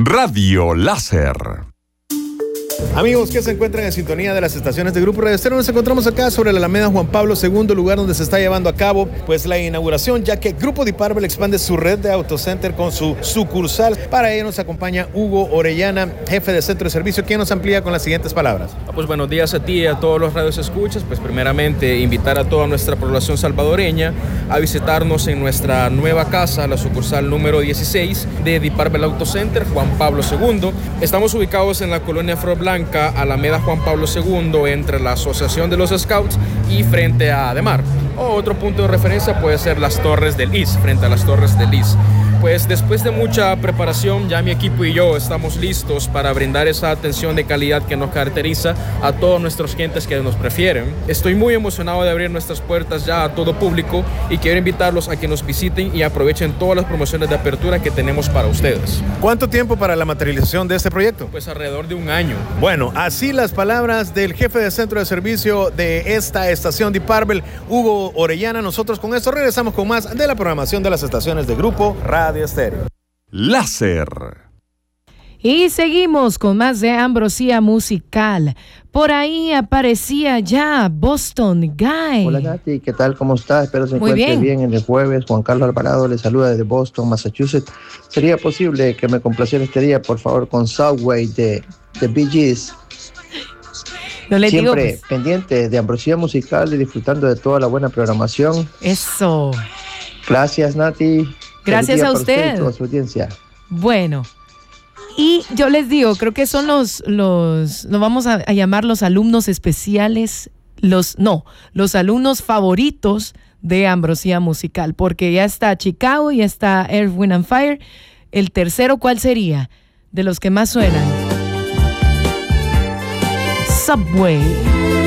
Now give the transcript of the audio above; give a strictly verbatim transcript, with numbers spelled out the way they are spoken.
Radio Láser. Amigos que se encuentran en sintonía de las estaciones de Grupo Radio Estéreo, nos encontramos acá sobre la Alameda Juan Pablo segundo, lugar donde se está llevando a cabo pues la inauguración, ya que Grupo Diparvel expande su red de autocenter con su sucursal. Para ello nos acompaña Hugo Orellana, jefe de centro de servicio, quien nos amplía con las siguientes palabras. Pues buenos días a ti y a todos los radios escuchas. Pues primeramente invitar a toda nuestra población salvadoreña a visitarnos en nuestra nueva casa, la sucursal número dieciséis de Diparvel Autocenter Juan Pablo segundo. Estamos ubicados en la colonia Flor Blanca, Alameda Juan Pablo segundo, entre la Asociación de los Scouts y frente a Ademar. O otro punto de referencia puede ser las Torres del I S, frente a las Torres del I S. Pues después de mucha preparación, ya mi equipo y yo estamos listos para brindar esa atención de calidad que nos caracteriza a todos nuestros clientes que nos prefieren. Estoy muy emocionado de abrir nuestras puertas ya a todo público y quiero invitarlos a que nos visiten y aprovechen todas las promociones de apertura que tenemos para ustedes. ¿Cuánto tiempo para la materialización de este proyecto? Pues alrededor de un año. Bueno, así las palabras del jefe de centro de servicio de esta estación Diparvel, Hugo Orellana. Nosotros con esto regresamos con más de la programación de las estaciones de Grupo Radio Estéreo. Láser. Y seguimos con más de Ambrosía Musical. Por ahí aparecía ya Boston Guy. Hola Nati, ¿qué tal? ¿Cómo está? Espero se Muy encuentre bien. bien en el jueves. Juan Carlos Alvarado le saluda desde Boston, Massachusetts. ¿Sería posible que me complaciera este día, por favor, con Subway de, de Bee Gees? No le Siempre digo, pues, pendiente de Ambrosía Musical y disfrutando de toda la buena programación. eso. Gracias, Nati. Gracias Feliz día a para usted. y toda su audiencia. Bueno, y yo les digo, creo que son los, los, lo vamos a, a llamar los alumnos especiales, los, no, los alumnos favoritos de Ambrosía Musical, porque ya está Chicago, ya está Earth, Wind and Fire. El tercero, ¿cuál sería? De los que más suenan. Subway.